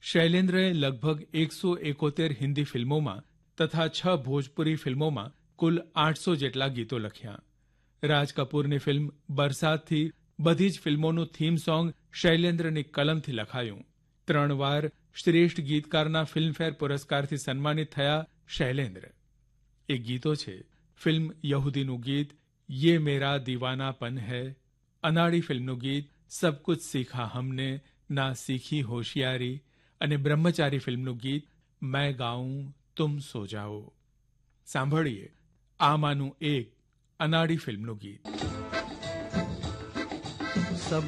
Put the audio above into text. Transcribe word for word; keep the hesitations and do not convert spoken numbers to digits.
શૈલેન્દ્રએ લગભગ એકસો એકોતેર હિન્દી ફિલ્મોમાં તથા છ ભોજપુરી ફિલ્મોમાં કુલ આઠસો જેટલા ગીતો લખ્યા. રાજ કપૂરની ફિલ્મ બરસાતથી બધી જ ફિલ્મોનું થીમ સોંગ શૈલેન્દ્રની કલમથી લખાયું. ત્રણ વાર શ્રેષ્ઠ ગીતકારના ફિલ્મફેર પુરસ્કારથી સન્માનિત થયા શૈલેન્દ્ર. એ ગીતો છે ફિલ્મ યહૂદીનું ગીત યે મેરા દીવાનાપન હૈ, અનાડી ફિલ્મનું ગીત સબ કુછ સીખા હમને, ના સીખી હોશિયારી અને બ્રહ્મચારી ફિલ્મનું ગીત મેં ગાઉં તુમ સો જાઓ. સાંભળીએ આમાંનું એક અનાડી ફિલ્મનું ગીત.